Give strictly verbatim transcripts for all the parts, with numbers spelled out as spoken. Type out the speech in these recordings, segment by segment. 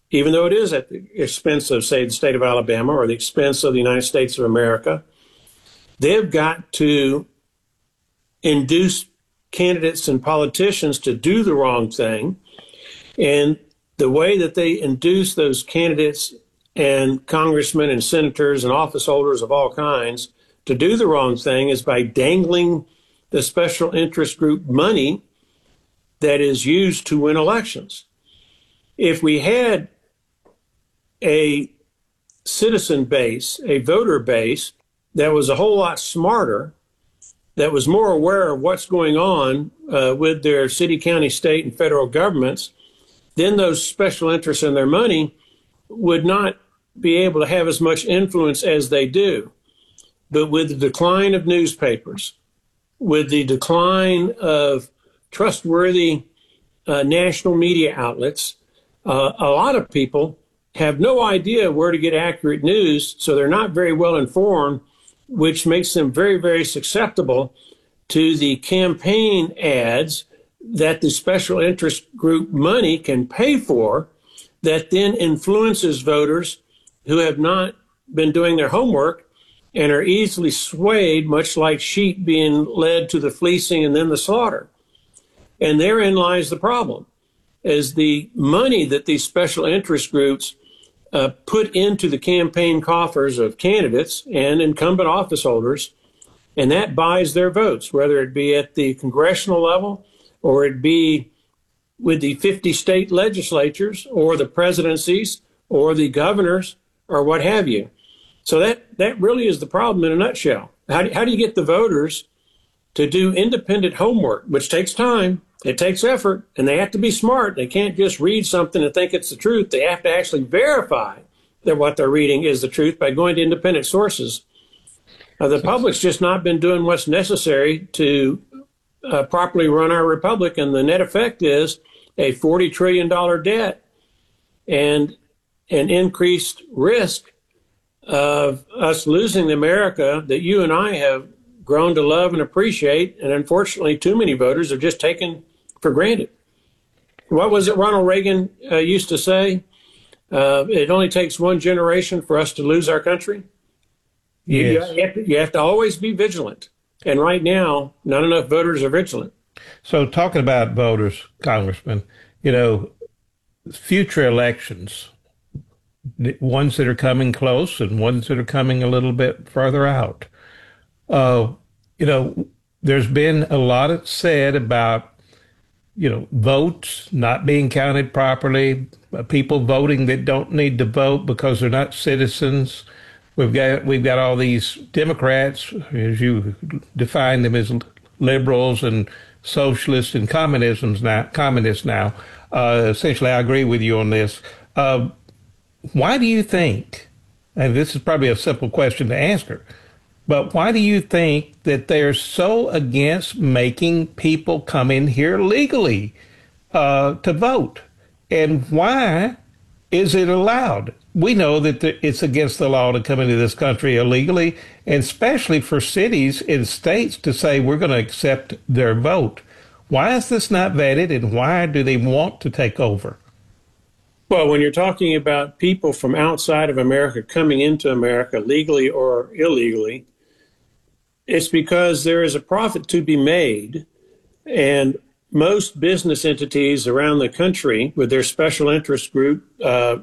even though it is at the expense of, say, the state of Alabama or the expense of the United States of America, they've got to induce candidates and politicians to do the wrong thing. And the way that they induce those candidates and congressmen and senators and office holders of all kinds to do the wrong thing is by dangling the special interest group money that is used to win elections. If we had a citizen base, a voter base that was a whole lot smarter, that was more aware of what's going on uh, with their city, county, state, and federal governments, then those special interests and their money would not be able to have as much influence as they do. But with the decline of newspapers, with the decline of trustworthy uh, national media outlets, uh, a lot of people have no idea where to get accurate news, so they're not very well informed, which makes them very, very susceptible to the campaign ads that the special interest group money can pay for, that then influences voters who have not been doing their homework and are easily swayed, much like sheep being led to the fleecing and then the slaughter. And therein lies the problem, is the money that these special interest groups uh, put into the campaign coffers of candidates and incumbent office holders, and that buys their votes, whether it be at the congressional level or it be with the fifty state legislatures or the presidencies or the governors or what have you. So that, that really is the problem in a nutshell. How do, how do you get the voters to do independent homework, which takes time, it takes effort, and they have to be smart. They can't just read something and think it's the truth. They have to actually verify that what they're reading is the truth by going to independent sources. Uh, the public's just not been doing what's necessary to uh, properly run our republic, and the net effect is a forty trillion dollars debt and an increased risk of us losing the America that you and I have grown to love and appreciate, and unfortunately too many voters have just taken for granted. What was it Ronald Reagan uh, used to say? Uh, it only takes one generation for us to lose our country. Yes. You, you, have to, you have to always be vigilant. And right now, not enough voters are vigilant. So talking about voters, Congressman, you know, future elections, ones that are coming close and ones that are coming a little bit further out. Uh, you know, there's been a lot said about, you know, votes not being counted properly, people voting that don't need to vote because they're not citizens. We've got we've got all these Democrats, as you define them, as liberals and socialists and communisms now, communists now. Uh, essentially, I agree with you on this. Uh, why do you think, and this is probably a simple question to answer, but why do you think that they're so against making people come in here legally uh, to vote? And why is it allowed? We know that it's against the law to come into this country illegally, and especially for cities and states to say we're going to accept their vote. Why is this not vetted, and why do they want to take over? Well, when you're talking about people from outside of America coming into America legally or illegally, it's because there is a profit to be made, and most business entities around the country with their special interest group uh,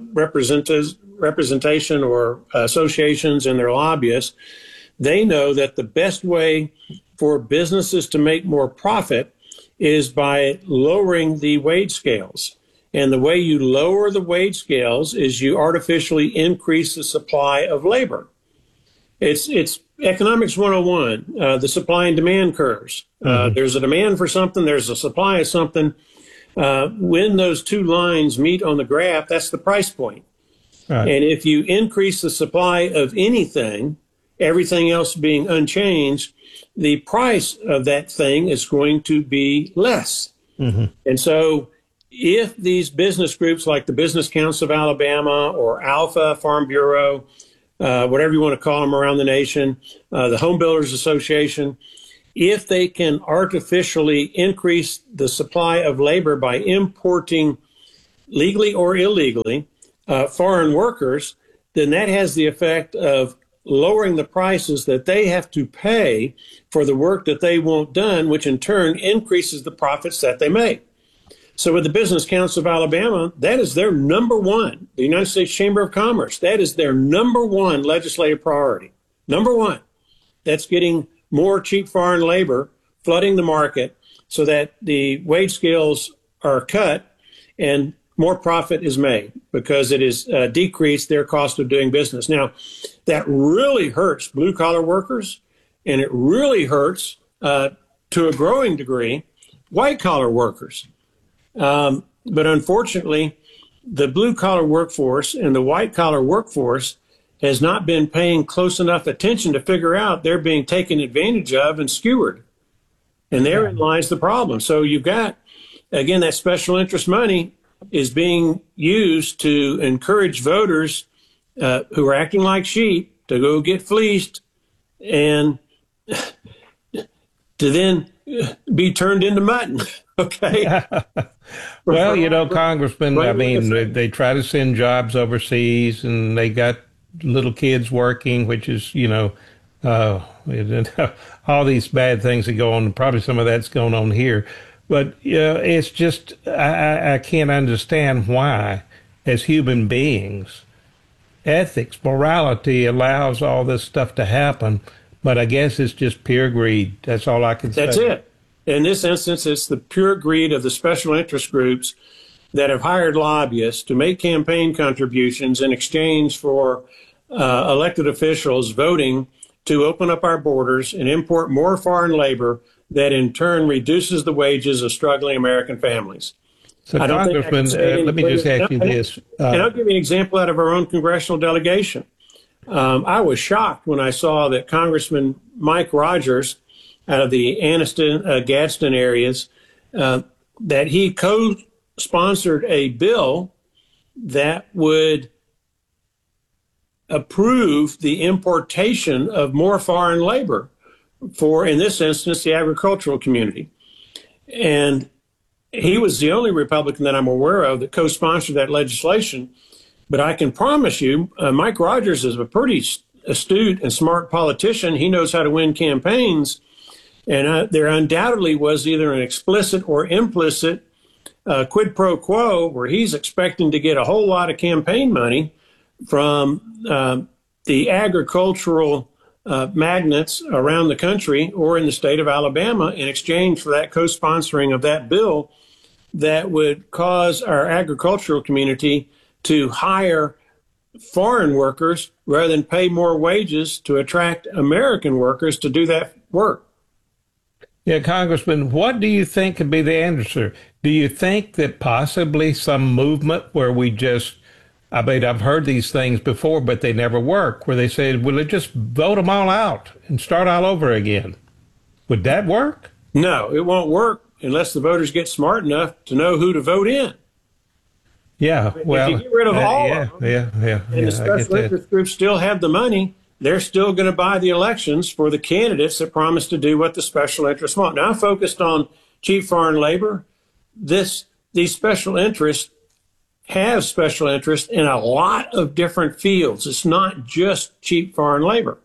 representation or associations and their lobbyists, they know that the best way for businesses to make more profit is by lowering the wage scales. And the way you lower the wage scales is you artificially increase the supply of labor. It's it's economics one oh one, uh, the supply and demand curves. Uh, mm-hmm. There's a demand for something, there's a supply of something. Uh, when those two lines meet on the graph, that's the price point. Right. And if you increase the supply of anything, everything else being unchanged, the price of that thing is going to be less. Mm-hmm. And so if these business groups like the Business Council of Alabama or Alpha Farm Bureau, uh, whatever you want to call them around the nation, uh, the Home Builders Association, if they can artificially increase the supply of labor by importing legally or illegally uh, foreign workers, then that has the effect of lowering the prices that they have to pay for the work that they want done, which in turn increases the profits that they make. So with the Business Council of Alabama, that is their number one, the United States Chamber of Commerce, that is their number one legislative priority. Number one, that's getting more cheap foreign labor, flooding the market so that the wage scales are cut and more profit is made because it has uh, decreased their cost of doing business. Now, that really hurts blue collar workers, and it really hurts uh, to a growing degree white collar workers. Um, but unfortunately, the blue collar workforce and the white collar workforce has not been paying close enough attention to figure out they're being taken advantage of and skewered. And therein lies the problem. So you've got, again, that special interest money is being used to encourage voters uh, who are acting like sheep to go get fleeced and to then be turned into mutton. Okay. Well, you know, Congressman, I mean, they, they try to send jobs overseas and they got little kids working, which is, you know, uh, all these bad things that go on. Probably some of that's going on here. But you know, it's just, I, I can't understand why, as human beings, ethics, morality allows all this stuff to happen. But I guess it's just pure greed. That's all I can say. That's it. In this instance, it's the pure greed of the special interest groups that have hired lobbyists to make campaign contributions in exchange for uh, elected officials voting to open up our borders and import more foreign labor that in turn reduces the wages of struggling American families. So, Congressman, uh, let me just ask you this. Uh, and I'll give you an example out of our own congressional delegation. Um, I was shocked when I saw that Congressman Mike Rogers out of the Anniston, uh, Gadsden areas, uh, that he co-sponsored a bill that would approve the importation of more foreign labor for, in this instance, the agricultural community. And he was the only Republican that I'm aware of that co-sponsored that legislation. But I can promise you, uh, Mike Rogers is a pretty astute and smart politician. He knows how to win campaigns. And uh, there undoubtedly was either an explicit or implicit uh, quid pro quo where he's expecting to get a whole lot of campaign money from uh, the agricultural uh, magnates around the country or in the state of Alabama in exchange for that co-sponsoring of that bill that would cause our agricultural community to hire foreign workers rather than pay more wages to attract American workers to do that work. Yeah, Congressman, what do you think could be the answer? Do you think that possibly some movement where we just, I mean, I've heard these things before, but they never work, where they say, well, let's just vote them all out and start all over again. Would that work? No, it won't work unless the voters get smart enough to know who to vote in. Yeah, well, if you get rid of uh, all yeah, of them, yeah, yeah, and yeah, the special interest groups still have the money, they're still going to buy the elections for the candidates that promise to do what the special interests want. Now, I focused on cheap foreign labor. This, these special interests have special interest in a lot of different fields. It's not just cheap foreign labor.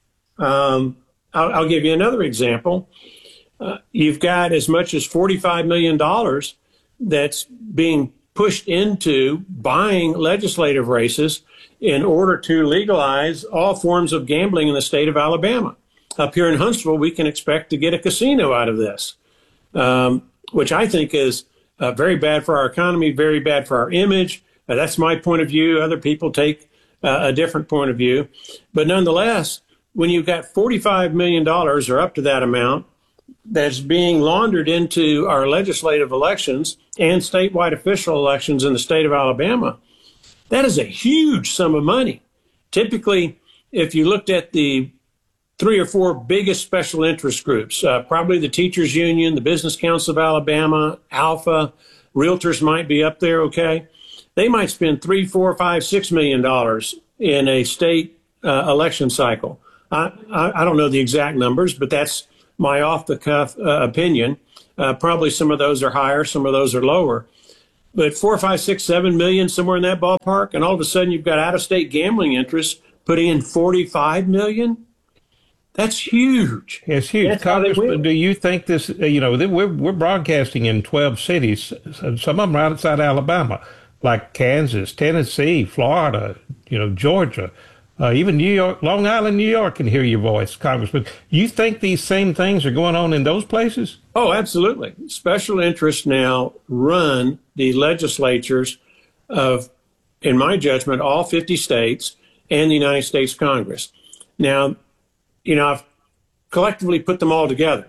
Um, I'll, I'll give you another example. Uh, you've got as much as forty-five million dollars that's being pushed into buying legislative races in order to legalize all forms of gambling in the state of Alabama. Up here in Huntsville, we can expect to get a casino out of this, um, which I think is uh, very bad for our economy, very bad for our image. Uh, that's my point of view. Other people take uh, a different point of view. But nonetheless, when you've got forty-five million dollars or up to that amount that's being laundered into our legislative elections and statewide official elections in the state of Alabama, that is a huge sum of money. Typically, if you looked at the three or four biggest special interest groups, uh, probably the Teachers Union, the Business Council of Alabama, Alpha, Realtors might be up there, okay? They might spend three, four, five, six million dollars in a state uh, election cycle. I, I, I don't know the exact numbers, but that's my off-the-cuff uh, opinion. Uh, probably some of those are higher, some of those are lower. but four, five, six, seven million, somewhere in that ballpark. And all of a sudden you've got out-of-state gambling interests putting in forty-five million. That's huge. It's huge. That's how they Congressman, win. do you think this, uh, you know, th- we're, we're broadcasting in twelve cities, so some of them are outside Alabama, like Kansas, Tennessee, Florida, you know, Georgia, uh, even New York, Long Island, New York can hear your voice, Congressman. You think these same things are going on in those places? Oh, absolutely. Special interests now run the legislatures of, in my judgment, all fifty states and the United States Congress. Now, you know, I've collectively put them all together.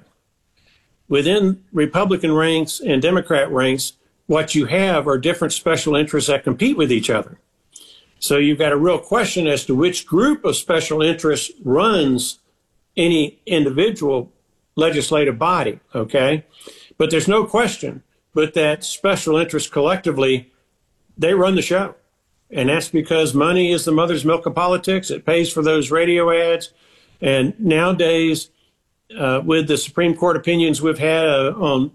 Within Republican ranks and Democrat ranks, what you have are different special interests that compete with each other. So you've got a real question as to which group of special interests runs any individual legislative body, okay? But there's no question but that special interests collectively, they run the show. And that's because money is the mother's milk of politics. It pays for those radio ads. And nowadays, uh, with the Supreme Court opinions we've had uh, on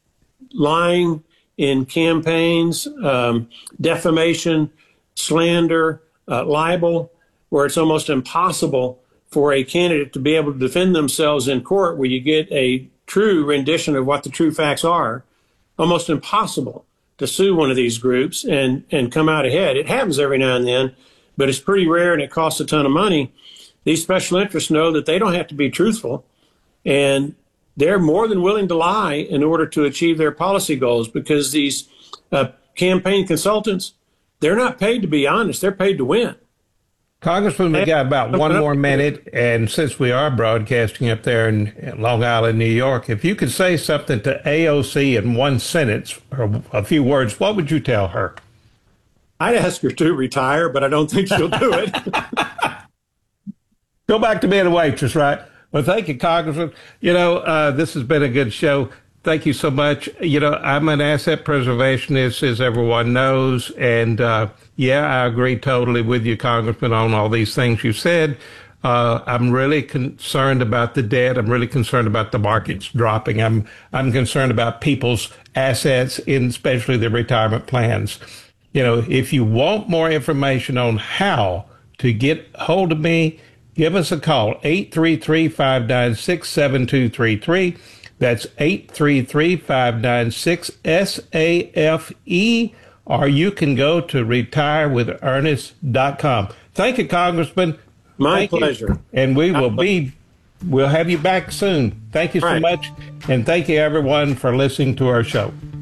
lying in campaigns, um, defamation, slander, uh, libel, where it's almost impossible for a candidate to be able to defend themselves in court where you get a true rendition of what the true facts are, almost impossible to sue one of these groups and, and come out ahead. It happens every now and then, but it's pretty rare and it costs a ton of money. These special interests know that they don't have to be truthful, and they're more than willing to lie in order to achieve their policy goals, because these uh, campaign consultants, they're not paid to be honest. They're paid to win. Congressman, we got about one more minute, and since we are broadcasting up there in Long Island, New York, if you could say something to A O C in one sentence or a few words, what would you tell her? I'd ask her to retire, but I don't think she'll do it. Go back to being a waitress, right? Well, thank you, Congressman. You know, uh, this has been a good show. Thank you so much. You know, I'm an asset preservationist, as everyone knows. And, uh, yeah, I agree totally with you, Congressman, on all these things you said. Uh, I'm really concerned about the debt. I'm really concerned about the markets dropping. I'm, I'm concerned about people's assets, in especially their retirement plans. You know, if you want more information on how to get hold of me, give us a call, eight three three, five nine six, seven two three three. That's eight three three, five nine six, S A F E, or you can go to retire with ernest dot com. Thank you, Congressman. My Thank pleasure. You. And we will be, we'll have you back soon. Thank you so right. much. And thank you, everyone, for listening to our show.